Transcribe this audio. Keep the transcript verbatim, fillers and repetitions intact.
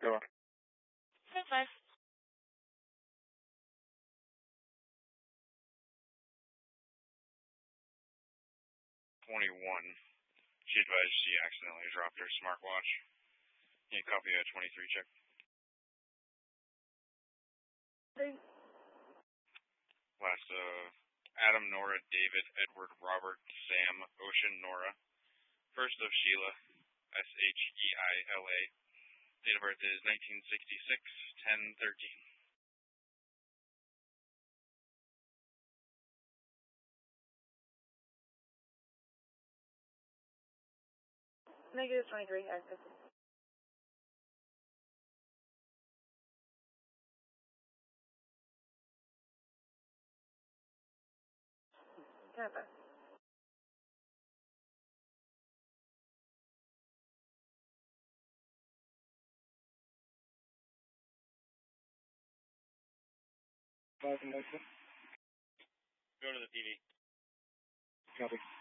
Go on. That's fine. twenty-one. She advised she accidentally dropped her smartwatch. Can you copy a twenty-three check? Three. Last, uh, Adam, Nora, David, Edward, Robert, Sam, Ocean, Nora. First of Sheila, S H E I L A. Date of birth is nineteen sixty-six, ten thirteen. Negative twenty-three, active. Tampa. Five and next one. Go to the T V. Copy.